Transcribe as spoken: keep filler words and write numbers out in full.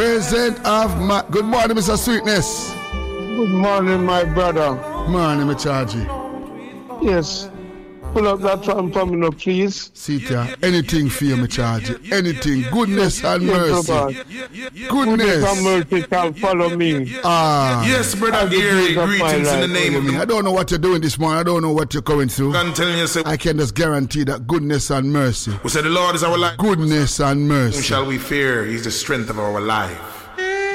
Present of my... Good morning, Mister Sweetness. Good morning, my brother. Morning, my chargy. Yes. Pull up that one for me now, please. Sita, anything for you, my chargy. Anything. Goodness and Yes, mercy. Goodness. Goodness. and mercy can follow me. Ah. Yes, brother Gary, greetings in the name of me. I don't know what you're doing this morning. I don't know what you're going through. I'm telling you, sir. I can just guarantee that goodness and mercy. We said the Lord is our life. Goodness and mercy. Whom shall we fear? He's the strength of our life.